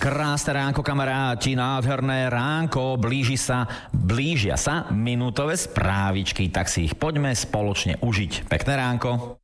Krásne ránko, kamaráti, nádherné ránko, blížia sa minútové správičky, tak si ich poďme spoločne užiť. Pekné ránko.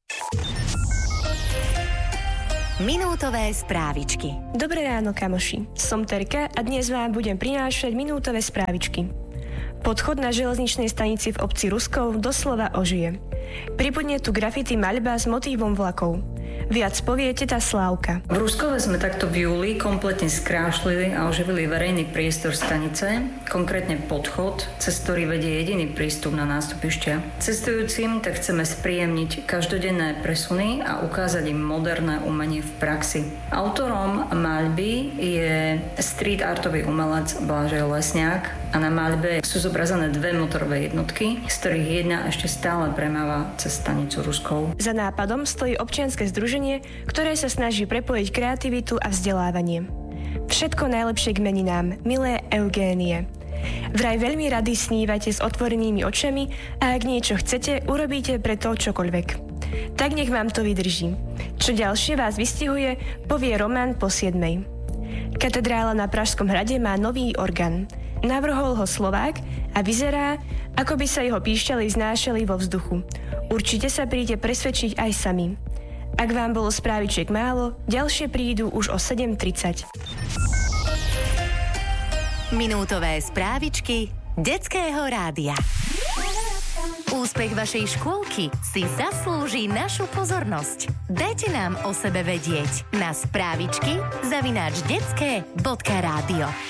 Minútové správičky. Dobré ráno, kamoši. Som Terka a dnes vám budem prinášať minútové správičky. Podchod na železničnej stanici v obci Ruskov doslova ožije. Pribudne tu grafity maľba s motívom vlakov. Viac povie teta Slávka. V Ruskove sme takto v júli kompletne skrášlili a oživili verejný priestor stanice, konkrétne podchod, cez ktorý vedie jediný prístup na nástupišťa. Cestujúcim tak chceme spríjemniť každodenné presuny a ukázať im moderné umenie v praxi. Autorom maľby je street artový umelec Blažej Lesňák a na maľbe sú zobrazené dve motorové jednotky, z ktorých jedna ešte stále premáva cez stanicu Ruskov. Za nápadom stojí občianske združenie, ktoré sa snaží prepojiť kreativitu a vzdelávanie. Všetko najlepšie k meninám, milé Eugénie. Vraj veľmi rady snívate s otvorenými očami a ak niečo chcete, urobíte pre to čokoľvek. Tak nech vám to vydrží. Čo ďalšie vás vystihuje, povie Roman po 7. Katedrála na Pražskom hrade má nový orgán. Navrhol ho Slovák a vyzerá, ako by sa jeho píšťaly vznášali vo vzduchu. Určite sa príde presvedčiť aj sami. Ak vám bolo správičiek málo, ďalšie prídu už o 7:30. Minútové správičky Detského rádia. Úspech vašej škôlky si zaslúži našu pozornosť. Dajte nám o sebe vedieť na správičky @detske.radio.